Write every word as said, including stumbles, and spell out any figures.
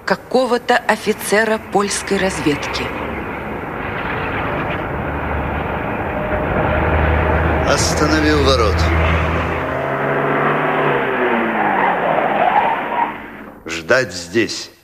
какого-то офицера польской разведки. Останови у ворот. Ждать здесь.